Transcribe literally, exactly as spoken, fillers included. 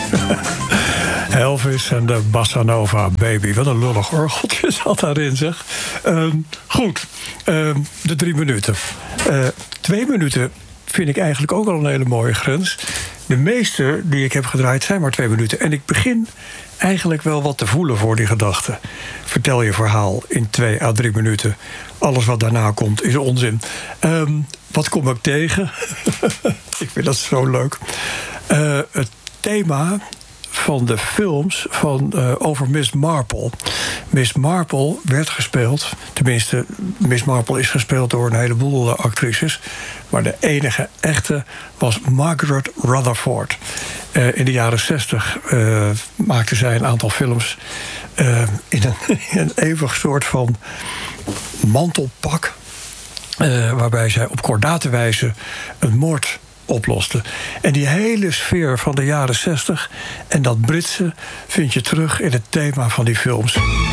Elvis en de Bossa Nova Baby. Wat een lullig orgeltje zat daarin, zeg. Uh, goed, uh, de drie minuten. Uh, twee minuten vind ik eigenlijk ook al een hele mooie grens. De meeste die ik heb gedraaid zijn maar twee minuten. En ik begin eigenlijk wel wat te voelen voor die gedachten. Vertel je verhaal in twee à drie minuten. Alles wat daarna komt is onzin. Um, wat kom ik tegen? Ik vind dat zo leuk. Uh, het thema van de films van, uh, over Miss Marple. Miss Marple werd gespeeld, tenminste, Miss Marple is gespeeld door een heleboel uh, actrices, maar de enige echte was Margaret Rutherford. Uh, in de jaren zestig uh, maakte zij een aantal films uh, in, een, in een eeuwig soort van mantelpak, uh, waarbij zij op kordate wijze een moord oploste. En die hele sfeer van de jaren zestig en dat Britse vind je terug in het thema van die films.